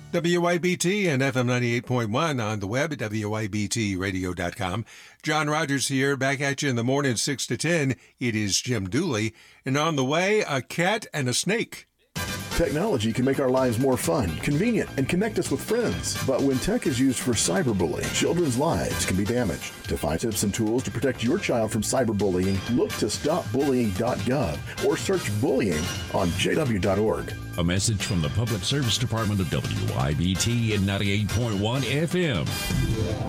WYBT and FM 98.1 on the web at WYBTradio.com. John Rogers here, back at you in the morning, 6 to 10. It is Jim Dooley. And on the way, a cat and a snake. Technology can make our lives more fun, convenient, and connect us with friends. But when tech is used for cyberbullying, children's lives can be damaged. To find tips and tools to protect your child from cyberbullying, look to stopbullying.gov or search bullying on jw.org. A message from the Public Service Department of WYBT and 98.1 FM.